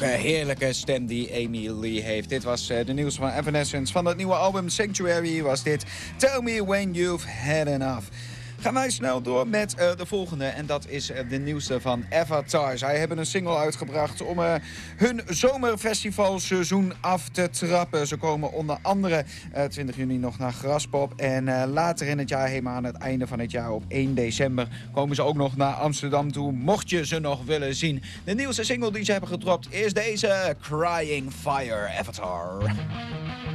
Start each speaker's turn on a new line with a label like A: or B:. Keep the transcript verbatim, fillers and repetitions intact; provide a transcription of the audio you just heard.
A: Welke heerlijke stem die Amy Lee heeft. Dit was uh, de nieuws van Evanescence. Van het nieuwe album Sanctuary was dit Tell Me When You've Had Enough. Gaan wij snel door met uh, de volgende. En dat is uh, de nieuwste van Avatar. Zij hebben een single uitgebracht om uh, hun zomerfestivalseizoen af te trappen. Ze komen onder andere uh, twintig juni nog naar Graspop. En uh, later in het jaar, helemaal aan het einde van het jaar op één december... komen ze ook nog naar Amsterdam toe, mocht je ze nog willen zien. De nieuwste single die ze hebben gedropt is deze Crying Fire Avatar.